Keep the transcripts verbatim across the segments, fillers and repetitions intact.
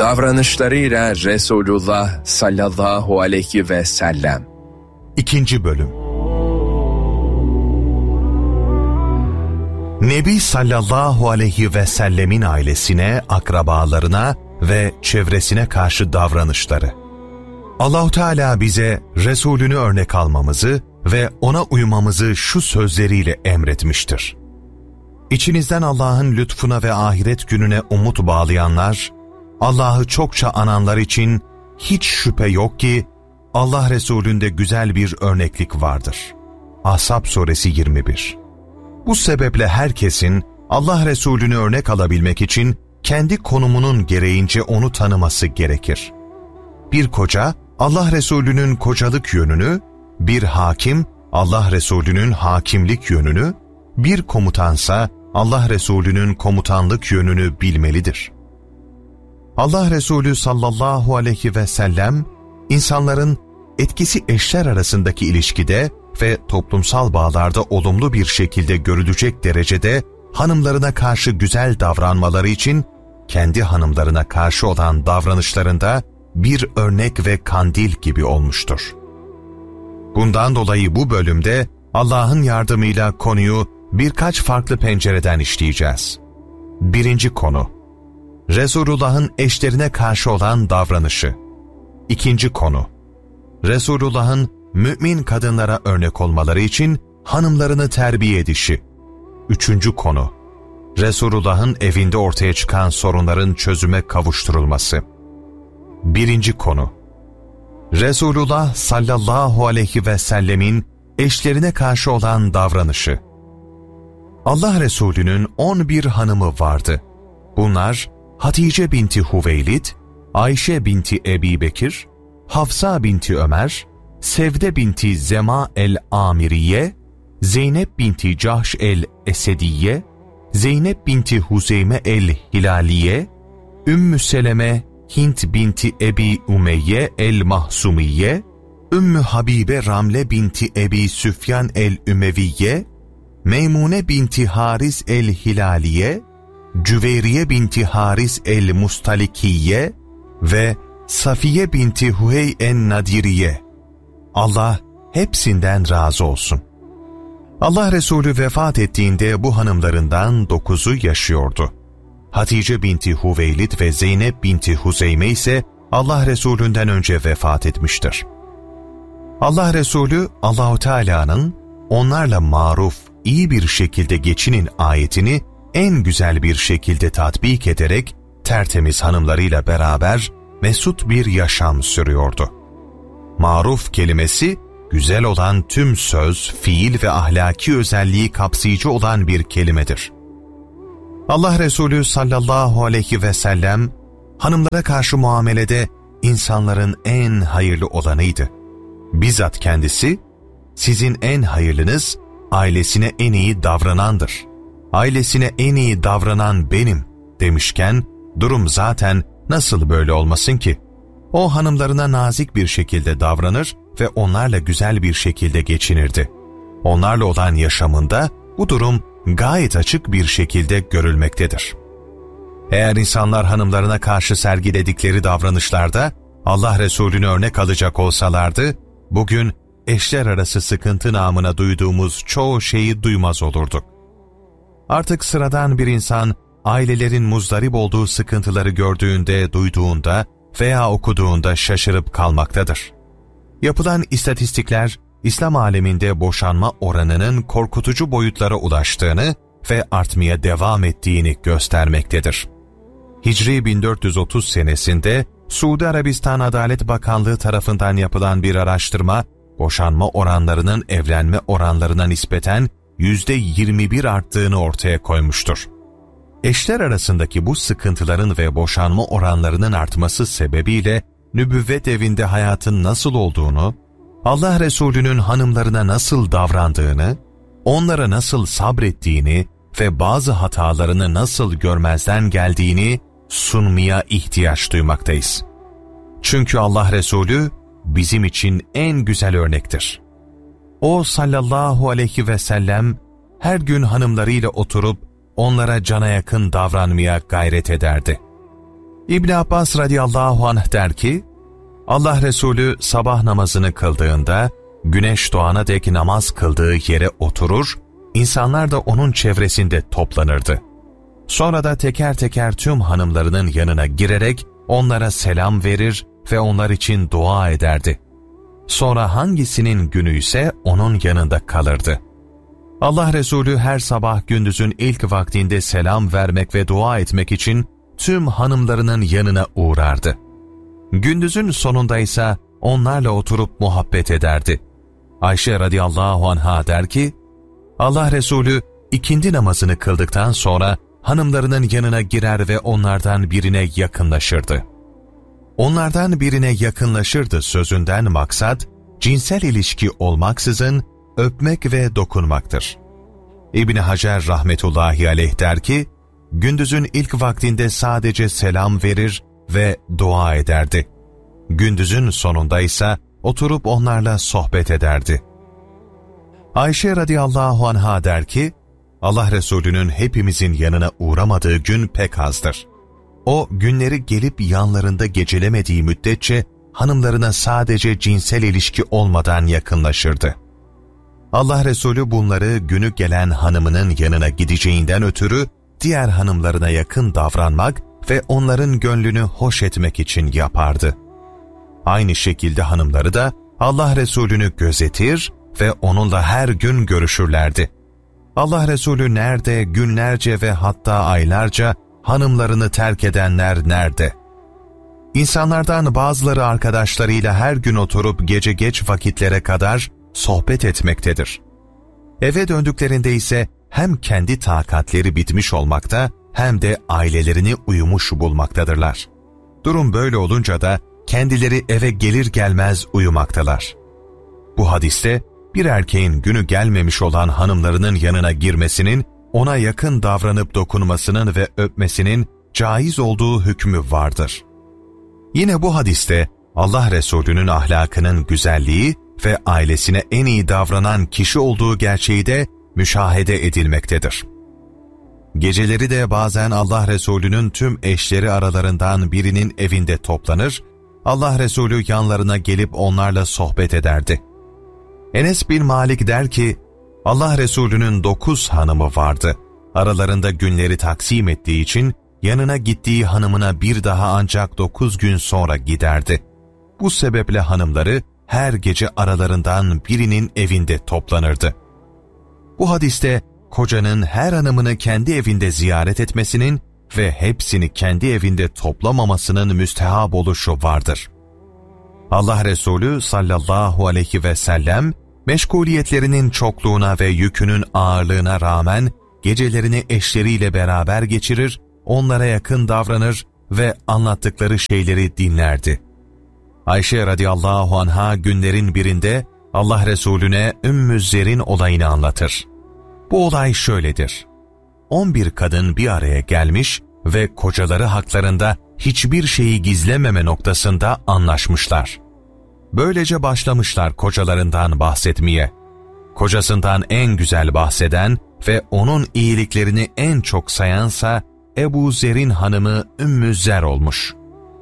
Davranışlarıyla Resulullah sallallahu aleyhi ve sellem. İkinci bölüm. Nebi sallallahu aleyhi ve sellemin ailesine, akrabalarına ve çevresine karşı davranışları. Allah-u Teala bize Resulünü örnek almamızı ve ona uymamızı şu sözleriyle emretmiştir. İçinizden Allah'ın lütfuna ve ahiret gününe umut bağlayanlar, Allah'ı çokça ananlar için hiç şüphe yok ki Allah Resulü'nde güzel bir örneklik vardır. Ahzab suresi yirmi bir. Bu sebeple herkesin Allah Resulü'nü örnek alabilmek için kendi konumunun gereğince onu tanıması gerekir. Bir koca Allah Resulü'nün kocalık yönünü, bir hakim Allah Resulü'nün hakimlik yönünü, bir komutansa Allah Resulü'nün komutanlık yönünü bilmelidir. Allah Resulü sallallahu aleyhi ve sellem, insanların etkisi eşler arasındaki ilişkide ve toplumsal bağlarda olumlu bir şekilde görülecek derecede hanımlarına karşı güzel davranmaları için, kendi hanımlarına karşı olan davranışlarında bir örnek ve kandil gibi olmuştur. Bundan dolayı bu bölümde Allah'ın yardımıyla konuyu birkaç farklı pencereden işleyeceğiz. Birinci konu, Resulullah'ın eşlerine karşı olan davranışı. İkinci konu, Resulullah'ın mümin kadınlara örnek olmaları için hanımlarını terbiye edişi. Üçüncü konu, Resulullah'ın evinde ortaya çıkan sorunların çözüme kavuşturulması. Birinci konu, Resulullah sallallahu aleyhi ve sellemin eşlerine karşı olan davranışı. Allah Resulü'nün on bir hanımı vardı. Bunlar Hatice binti Hüveylid, Ayşe binti Ebi Bekir, Hafsa binti Ömer, Sevde binti Zema el-Amiriye, Zeynep binti Cahş el-Esediye, Zeynep binti Huzeyme el-Hilaliye, Ümmü Seleme Hint binti Ebi Umeyye el-Mahsumiye, Ümmü Habibe Ramle binti Ebi Süfyan el-Ümeviye, Meymune binti Haris el-Hilaliye, Cüveyriye binti Haris el-Mustalikiye ve Safiye binti Huyey en-Nadiriye. Allah hepsinden razı olsun. Allah Resulü vefat ettiğinde bu hanımlarından dokuzu yaşıyordu. Hatice binti Hüveylid ve Zeynep binti Huzeyme ise Allah Resulü'nden önce vefat etmiştir. Allah Resulü Allah-u Teala'nın onlarla maruf, iyi bir şekilde geçinin ayetini en güzel bir şekilde tatbik ederek tertemiz hanımlarıyla beraber mesut bir yaşam sürüyordu. Maruf kelimesi, güzel olan tüm söz, fiil ve ahlaki özelliği kapsayıcı olan bir kelimedir. Allah Resulü sallallahu aleyhi ve sellem, hanımlara karşı muamelede insanların en hayırlı olanıydı. Bizzat kendisi, sizin en hayırlınız, ailesine en iyi davranandır. Ailesine en iyi davranan benim demişken, durum zaten nasıl böyle olmasın ki? O hanımlarına nazik bir şekilde davranır ve onlarla güzel bir şekilde geçinirdi. Onlarla olan yaşamında bu durum gayet açık bir şekilde görülmektedir. Eğer insanlar hanımlarına karşı sergiledikleri davranışlarda Allah Resulü'nü örnek alacak olsalardı, bugün eşler arası sıkıntı namına duyduğumuz çoğu şeyi duymaz olurduk. Artık sıradan bir insan, ailelerin muzdarip olduğu sıkıntıları gördüğünde, duyduğunda veya okuduğunda şaşırıp kalmaktadır. Yapılan istatistikler, İslam aleminde boşanma oranının korkutucu boyutlara ulaştığını ve artmaya devam ettiğini göstermektedir. Hicri bin dört yüz otuz senesinde Suudi Arabistan Adalet Bakanlığı tarafından yapılan bir araştırma, boşanma oranlarının evlenme oranlarına nispeten yüzde yirmi bir arttığını ortaya koymuştur. Eşler arasındaki bu sıkıntıların ve boşanma oranlarının artması sebebiyle nübüvvet evinde hayatın nasıl olduğunu, Allah Resulü'nün hanımlarına nasıl davrandığını, onlara nasıl sabrettiğini ve bazı hatalarını nasıl görmezden geldiğini sunmaya ihtiyaç duymaktayız. Çünkü Allah Resulü bizim için en güzel örnektir. O sallallahu aleyhi ve sellem her gün hanımlarıyla oturup onlara cana yakın davranmaya gayret ederdi. İbn Abbas radıyallahu anh der ki, Allah Resulü sabah namazını kıldığında, güneş doğana dek namaz kıldığı yere oturur, insanlar da onun çevresinde toplanırdı. Sonra da teker teker tüm hanımlarının yanına girerek onlara selam verir ve onlar için dua ederdi. Sonra hangisinin günü ise onun yanında kalırdı. Allah Resulü her sabah gündüzün ilk vaktinde selam vermek ve dua etmek için tüm hanımlarının yanına uğrardı. Gündüzün sonunda ise onlarla oturup muhabbet ederdi. Ayşe radıyallahu anha der ki, Allah Resulü ikindi namazını kıldıktan sonra hanımlarının yanına girer ve onlardan birine yakınlaşırdı. Onlardan birine yakınlaşırdı sözünden maksat, cinsel ilişki olmaksızın öpmek ve dokunmaktır. İbn Hacer rahmetullahi aleyh der ki, gündüzün ilk vaktinde sadece selam verir ve dua ederdi. Gündüzün sonunda ise oturup onlarla sohbet ederdi. Ayşe radıyallahu anha der ki, Allah Resulü'nün hepimizin yanına uğramadığı gün pek azdır. O günleri gelip yanlarında gecelemediği müddetçe hanımlarına sadece cinsel ilişki olmadan yakınlaşırdı. Allah Resulü bunları günü gelen hanımının yanına gideceğinden ötürü diğer hanımlarına yakın davranmak ve onların gönlünü hoş etmek için yapardı. Aynı şekilde hanımları da Allah Resulü'nü gözetir ve onunla her gün görüşürlerdi. Allah Resulü nerede, günlerce ve hatta aylarca hanımlarını terk edenler nerede? İnsanlardan bazıları arkadaşlarıyla her gün oturup gece geç vakitlere kadar sohbet etmektedir. Eve döndüklerinde ise hem kendi takatleri bitmiş olmakta hem de ailelerini uyumuş bulmaktadırlar. Durum böyle olunca da kendileri eve gelir gelmez uyumaktalar. Bu hadiste bir erkeğin günü gelmemiş olan hanımlarının yanına girmesinin, ona yakın davranıp dokunmasının ve öpmesinin caiz olduğu hükmü vardır. Yine bu hadiste Allah Resulü'nün ahlakının güzelliği ve ailesine en iyi davranan kişi olduğu gerçeği de müşahede edilmektedir. Geceleri de bazen Allah Resulü'nün tüm eşleri aralarından birinin evinde toplanır, Allah Resulü yanlarına gelip onlarla sohbet ederdi. Enes bin Malik der ki, Allah Resulü'nün dokuz hanımı vardı. Aralarında günleri taksim ettiği için yanına gittiği hanımına bir daha ancak dokuz gün sonra giderdi. Bu sebeple hanımları her gece aralarından birinin evinde toplanırdı. Bu hadiste kocanın her hanımını kendi evinde ziyaret etmesinin ve hepsini kendi evinde toplamamasının müstehab oluşu vardır. Allah Resulü sallallahu aleyhi ve sellem, meşguliyetlerinin çokluğuna ve yükünün ağırlığına rağmen gecelerini eşleriyle beraber geçirir, onlara yakın davranır ve anlattıkları şeyleri dinlerdi. Ayşe radıyallahu anha günlerin birinde Allah Resulüne Ümmü Zer'in olayını anlatır. Bu olay şöyledir. On bir kadın bir araya gelmiş ve kocaları haklarında hiçbir şeyi gizlememe noktasında anlaşmışlar. Böylece başlamışlar kocalarından bahsetmeye. Kocasından en güzel bahseden ve onun iyiliklerini en çok sayansa Ebu Zer'in hanımı Ümmü Zer olmuş.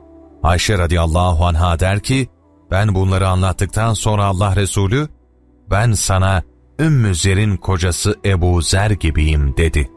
Ayşe radıyallahu anha der ki, ben bunları anlattıktan sonra Allah Resulü, ben sana Ümmü Zer'in kocası Ebu Zer gibiyim dedi.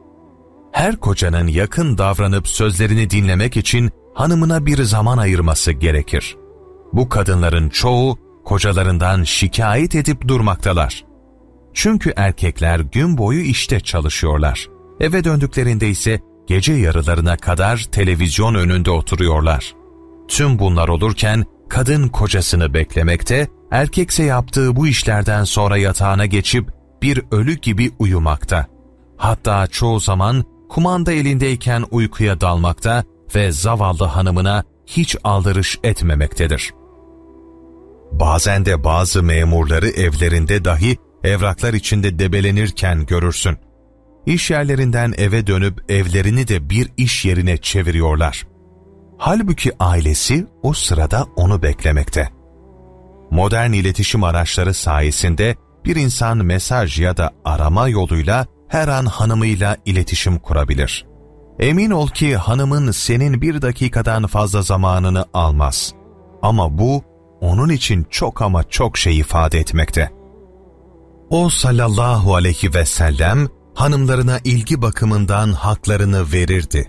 Her kocanın yakın davranıp sözlerini dinlemek için hanımına bir zaman ayırması gerekir. Bu kadınların çoğu kocalarından şikayet edip durmaktalar. Çünkü erkekler gün boyu işte çalışıyorlar. Eve döndüklerinde ise gece yarılarına kadar televizyon önünde oturuyorlar. Tüm bunlar olurken kadın kocasını beklemekte, erkekse yaptığı bu işlerden sonra yatağına geçip bir ölü gibi uyumakta. Hatta çoğu zaman kumanda elindeyken uykuya dalmakta ve zavallı hanımına hiç aldırış etmemektedir. Bazen de bazı memurları evlerinde dahi evraklar içinde debelenirken görürsün. İş yerlerinden eve dönüp evlerini de bir iş yerine çeviriyorlar. Halbuki ailesi o sırada onu beklemekte. Modern iletişim araçları sayesinde bir insan mesaj ya da arama yoluyla her an hanımıyla iletişim kurabilir. Emin ol ki hanımın senin bir dakikadan fazla zamanını almaz. Ama bu onun için çok ama çok şey ifade etmekte. O sallallahu aleyhi ve sellem hanımlarına ilgi bakımından haklarını verirdi.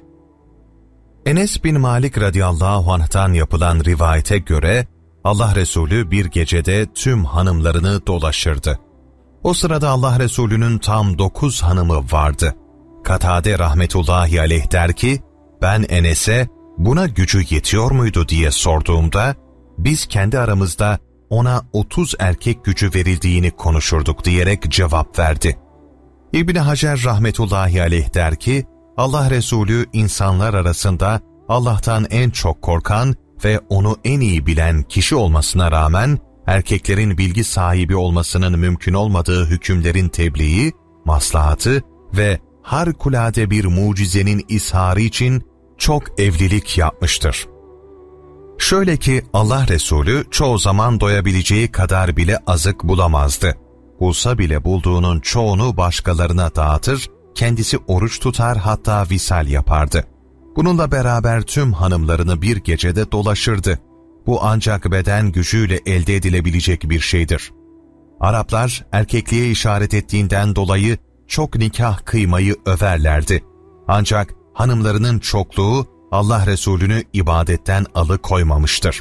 Enes bin Malik radıyallahu anh'tan yapılan rivayete göre Allah Resulü bir gecede tüm hanımlarını dolaşırdı. O sırada Allah Resulü'nün tam dokuz hanımı vardı. Katade rahmetullahi aleyh der ki, ben Enes'e buna gücü yetiyor muydu diye sorduğumda, biz kendi aramızda ona otuz erkek gücü verildiğini konuşurduk diyerek cevap verdi. İbn Hacer rahmetullahi aleyh der ki, Allah Resulü insanlar arasında Allah'tan en çok korkan ve onu en iyi bilen kişi olmasına rağmen, erkeklerin bilgi sahibi olmasının mümkün olmadığı hükümlerin tebliği, maslahatı ve harikulade bir mucizenin isharı için çok evlilik yapmıştır. Şöyle ki Allah Resulü çoğu zaman doyabileceği kadar bile azık bulamazdı. Bulsa bile bulduğunun çoğunu başkalarına dağıtır, kendisi oruç tutar, hatta visal yapardı. Bununla beraber tüm hanımlarını bir gecede dolaşırdı. Bu ancak beden gücüyle elde edilebilecek bir şeydir. Araplar erkekliğe işaret ettiğinden dolayı çok nikah kıymayı överlerdi. Ancak hanımlarının çokluğu Allah Resulü'nü ibadetten alıkoymamıştır.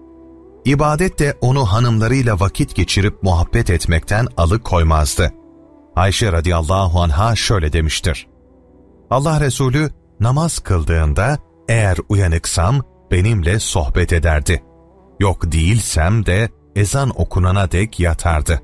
İbadet de onu hanımlarıyla vakit geçirip muhabbet etmekten alıkoymazdı. Ayşe radıyallahu anha şöyle demiştir: Allah Resulü namaz kıldığında eğer uyanıksam benimle sohbet ederdi. Yok değilsem de ezan okunana dek yatardı.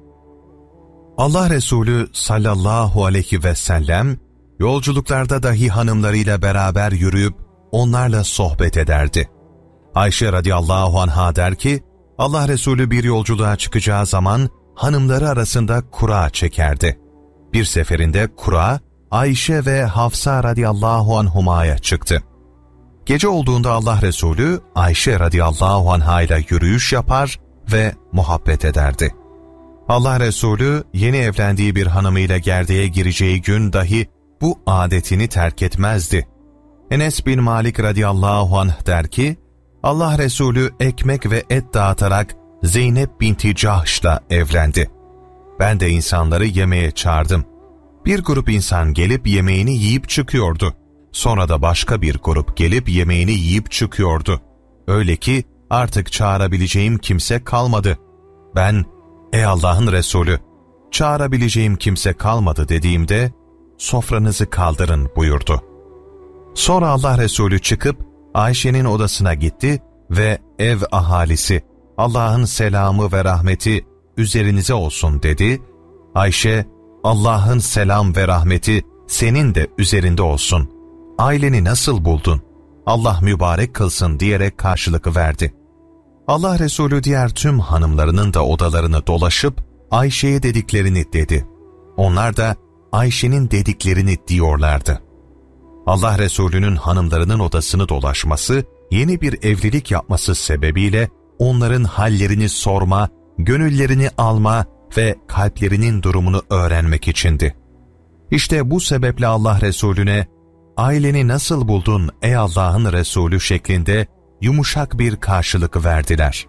Allah Resulü sallallahu aleyhi ve sellem yolculuklarda dahi hanımlarıyla beraber yürüyüp onlarla sohbet ederdi. Ayşe radıyallahu anha der ki, Allah Resulü bir yolculuğa çıkacağı zaman hanımları arasında kura çekerdi. Bir seferinde kura Ayşe ve Hafsa radıyallahu anhuma'ya çıktı. Gece olduğunda Allah Resulü Ayşe radıyallahu anha ile yürüyüş yapar ve muhabbet ederdi. Allah Resulü yeni evlendiği bir hanımıyla gerdeğe gireceği gün dahi bu adetini terk etmezdi. Enes bin Malik radıyallahu anh der ki, Allah Resulü ekmek ve et dağıtarak Zeynep binti Cahş'la evlendi. Ben de insanları yemeğe çağırdım. Bir grup insan gelip yemeğini yiyip çıkıyordu. Sonra da başka bir grup gelip yemeğini yiyip çıkıyordu. Öyle ki artık çağırabileceğim kimse kalmadı. Ben, ey Allah'ın Resulü, çağırabileceğim kimse kalmadı dediğimde, sofranızı kaldırın buyurdu. Sonra Allah Resulü çıkıp Ayşe'nin odasına gitti ve ev ahalisi, Allah'ın selamı ve rahmeti üzerinize olsun dedi. Ayşe, Allah'ın selam ve rahmeti senin de üzerinde olsun. Aileni nasıl buldun? Allah mübarek kılsın diyerek karşılık verdi. Allah Resulü diğer tüm hanımlarının da odalarını dolaşıp Ayşe'ye dediklerini dedi. Onlar da Ayşe'nin dediklerini diyorlardı. Allah Resulü'nün hanımlarının odasını dolaşması, yeni bir evlilik yapması sebebiyle onların hallerini sorma, gönüllerini alma ve kalplerinin durumunu öğrenmek içindi. İşte bu sebeple Allah Resulüne, aileni nasıl buldun ey Allah'ın Resulü şeklinde yumuşak bir karşılık verdiler.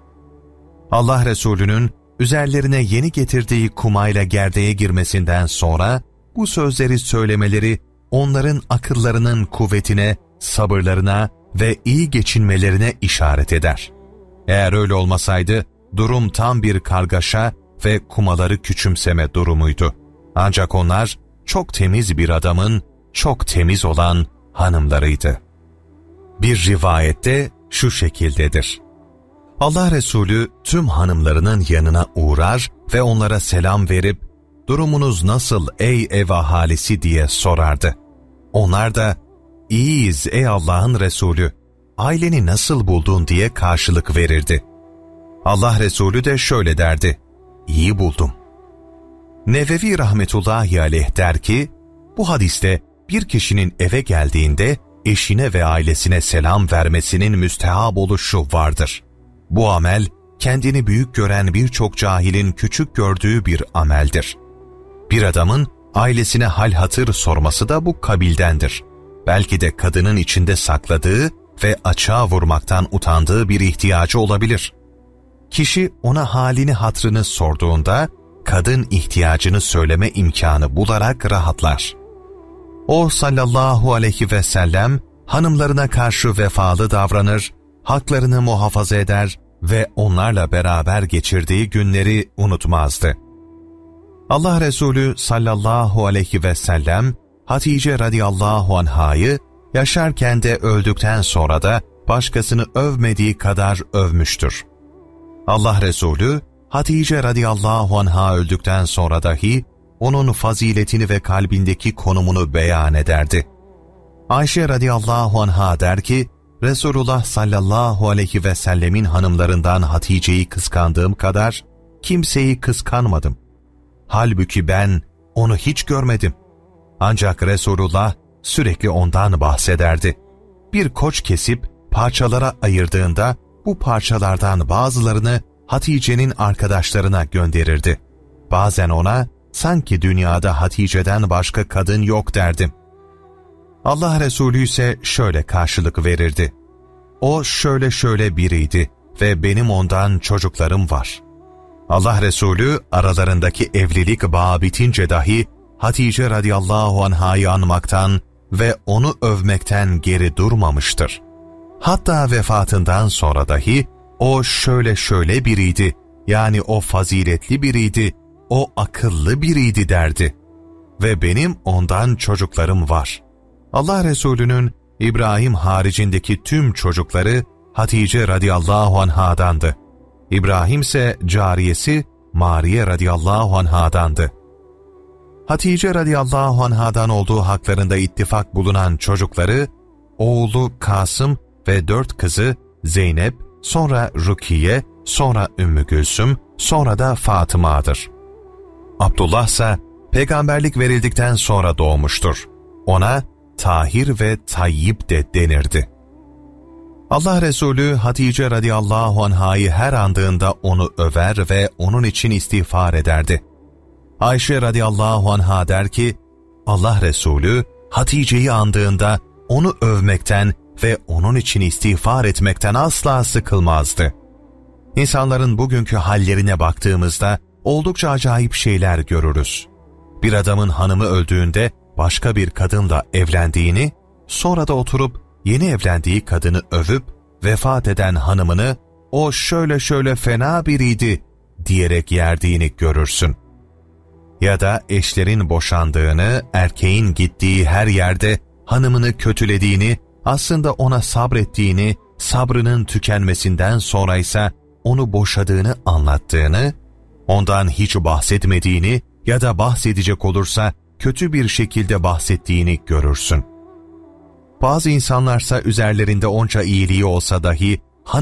Allah Resulü'nün üzerlerine yeni getirdiği kumayla gerdeğe girmesinden sonra bu sözleri söylemeleri onların akıllarının kuvvetine, sabırlarına ve iyi geçinmelerine işaret eder. Eğer öyle olmasaydı durum tam bir kargaşa ve kumaları küçümseme durumuydu. Ancak onlar çok temiz bir adamın çok temiz olan hanımlarıydı. Bir rivayette şu şekildedir: Allah Resulü tüm hanımlarının yanına uğrar ve onlara selam verip durumunuz nasıl ey ev ahalisi diye sorardı. Onlar da iyiyiz ey Allah'ın Resulü, aileni nasıl buldun diye karşılık verirdi. Allah Resulü de şöyle derdi: İyi buldum. Nevevi rahmetullahi aleyh der ki, bu hadiste bir kişinin eve geldiğinde eşine ve ailesine selam vermesinin müstehab oluşu vardır. Bu amel, kendini büyük gören birçok cahilin küçük gördüğü bir ameldir. Bir adamın ailesine hal hatır sorması da bu kabildendir. belki de kadının içinde sakladığı ve açığa vurmaktan utandığı bir ihtiyacı olabilir. Kişi ona halini hatrını sorduğunda, kadın ihtiyacını söyleme imkanı bularak rahatlar. O sallallahu aleyhi ve sellem, hanımlarına karşı vefalı davranır, haklarını muhafaza eder ve onlarla beraber geçirdiği günleri unutmazdı. Allah Resulü sallallahu aleyhi ve sellem, Hatice radıyallahu anhayı yaşarken de öldükten sonra da başkasını övmediği kadar övmüştür. Allah Resulü, Hatice radıyallahu anha öldükten sonra dahi onun faziletini ve kalbindeki konumunu beyan ederdi. Ayşe radıyallahu anha der ki, Resulullah sallallahu aleyhi ve sellemin hanımlarından Hatice'yi kıskandığım kadar kimseyi kıskanmadım. Halbuki ben onu hiç görmedim. Ancak Resulullah sürekli ondan bahsederdi. Bir koç kesip parçalara ayırdığında bu parçalardan bazılarını Hatice'nin arkadaşlarına gönderirdi. Bazen ona, sanki dünyada Hatice'den başka kadın yok derdim. Allah Resulü ise şöyle karşılık verirdi. O şöyle şöyle biriydi ve benim ondan çocuklarım var. Allah Resulü aralarındaki evlilik bağı bitince dahi Hatice radıyallahu anhayı anmaktan ve onu övmekten geri durmamıştır. Hatta vefatından sonra dahi o şöyle şöyle biriydi, yani o faziletli biriydi, o akıllı biriydi derdi. Ve benim ondan çocuklarım var. Allah Resulü'nün İbrahim haricindeki tüm çocukları Hatice radıyallahu anhadandı. İbrahim ise cariyesi Mariye radıyallahu anhadandı. Hatice radıyallahu anhadan olduğu haklarında ittifak bulunan çocukları, oğlu Kasım ve dört kızı Zeynep, sonra Rukiye, sonra Ümmü Gülsüm, sonra da Fatıma'dır. Abdullah ise peygamberlik verildikten sonra doğmuştur. Ona Tahir ve Tayyip de denirdi. Allah Resulü Hatice radıyallahu anhayı her andığında onu över ve onun için istiğfar ederdi. Ayşe radıyallahu anha der ki, Allah Resulü Hatice'yi andığında onu övmekten ve onun için istiğfar etmekten asla sıkılmazdı. İnsanların bugünkü hallerine baktığımızda oldukça acayip şeyler görürüz. Bir adamın hanımı öldüğünde başka bir kadınla evlendiğini, sonra da oturup yeni evlendiği kadını övüp vefat eden hanımını o şöyle şöyle fena biriydi diyerek yerdiğini görürsün. Ya da eşlerin boşandığını, erkeğin gittiği her yerde hanımını kötülediğini, aslında ona sabrettiğini, sabrının tükenmesinden sonra ise onu boşadığını anlattığını, ondan hiç bahsetmediğini ya da bahsedecek olursa kötü bir şekilde bahsettiğini görürsün. Bazı insanlarsa üzerlerinde onca iyiliği olsa dahi